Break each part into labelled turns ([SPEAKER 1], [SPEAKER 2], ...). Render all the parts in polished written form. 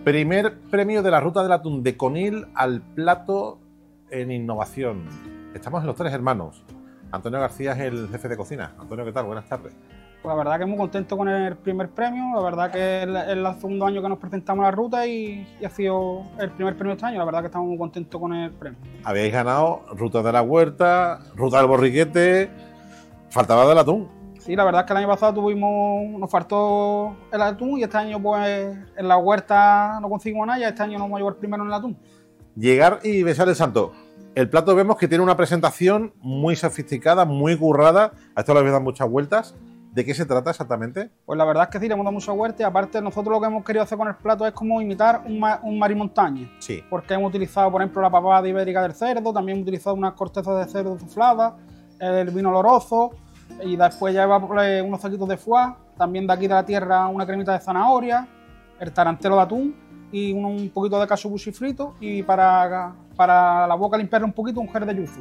[SPEAKER 1] Primer premio de la Ruta del Atún de Conil al plato en innovación. Estamos en Los Tres Hermanos. Antonio García es el jefe de cocina. Antonio, ¿qué tal? Buenas tardes.
[SPEAKER 2] Pues la verdad que muy contento con el primer premio. La verdad que es el segundo año que nos presentamos la ruta y ha sido el primer premio este año. La verdad que estamos muy contentos con el premio.
[SPEAKER 1] Habíais ganado Ruta de la Huerta, Ruta del Borriquete, faltaba del atún.
[SPEAKER 2] Sí, la verdad es que el año pasado nos faltó el atún y este año pues en la huerta no conseguimos nada y este año nos vamos a llevar primero en el atún.
[SPEAKER 1] Llegar y besar el santo. El plato vemos que tiene una presentación muy sofisticada, muy currada. A esto le habéis dado muchas vueltas. ¿De qué se trata exactamente?
[SPEAKER 2] Pues la verdad es que sí, le hemos dado mucha huerta y aparte nosotros lo que hemos querido hacer con el plato es como imitar un marimontaña.
[SPEAKER 1] Sí.
[SPEAKER 2] Porque hemos utilizado, por ejemplo, la papada ibérica del cerdo, también hemos utilizado unas cortezas de cerdo sufladas, el vino oloroso y después ya lleva unos saquitos de foie, también de aquí de la tierra una cremita de zanahoria, el tarantelo de atún y un poquito de katsuobushi frito y para la boca limpiarle un poquito un gel de yuzu.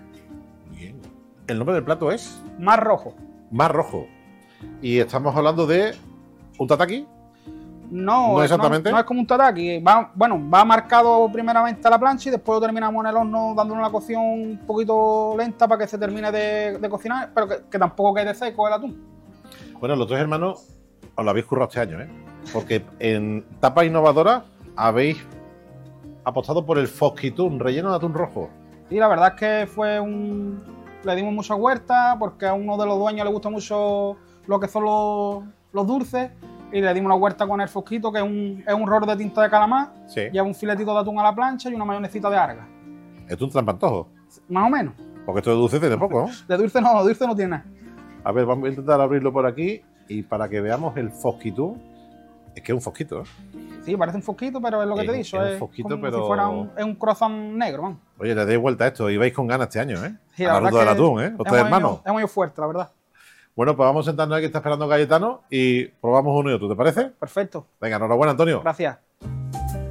[SPEAKER 1] Bien. ¿El nombre del plato es?
[SPEAKER 2] Mar rojo.
[SPEAKER 1] Mar rojo. Y estamos hablando de un tataki.
[SPEAKER 2] No
[SPEAKER 1] exactamente.
[SPEAKER 2] No es como un tataki. Va marcado primeramente a la plancha y después lo terminamos en el horno dándole una cocción un poquito lenta para que se termine de cocinar, pero que tampoco quede seco el atún.
[SPEAKER 1] Bueno, Los Tres Hermanos os lo habéis currado este año, ¿eh? Porque en tapa innovadora habéis apostado por el fosquitún, relleno de atún rojo.
[SPEAKER 2] Sí, la verdad es que le dimos mucha huerta porque a uno de los dueños le gusta mucho lo que son los dulces y le dimos una huerta con el fosquito, que es un rolo de tinta de calamar,
[SPEAKER 1] Sí.
[SPEAKER 2] lleva un filetito de atún a la plancha y una mayonesita de alga.
[SPEAKER 1] ¿Es un trampantojo?
[SPEAKER 2] Más o menos.
[SPEAKER 1] Porque esto de dulce tiene poco, ¿no?
[SPEAKER 2] De dulce no tiene nada.
[SPEAKER 1] A ver, vamos a intentar abrirlo por aquí y para que veamos el fosquitún. Es que es un fosquito, ¿eh?
[SPEAKER 2] Sí, parece un fosquito, pero es lo que te he dicho.
[SPEAKER 1] Es un fosquito,
[SPEAKER 2] como
[SPEAKER 1] pero...
[SPEAKER 2] si fuera un croissant negro, man.
[SPEAKER 1] Oye, le deis vuelta a esto y vais con ganas este año, ¿eh?
[SPEAKER 2] Sí,
[SPEAKER 1] a la ruta del atún, ¿eh? Los Tres Hermanos.
[SPEAKER 2] Es muy fuerte, la verdad.
[SPEAKER 1] Bueno, pues vamos a sentarnos aquí, está esperando Cayetano y probamos uno y otro, ¿te parece?
[SPEAKER 2] Perfecto.
[SPEAKER 1] Venga, enhorabuena, Antonio.
[SPEAKER 2] Gracias.